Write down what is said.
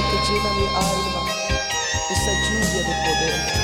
que llena mi alma, esa lluvia de poder.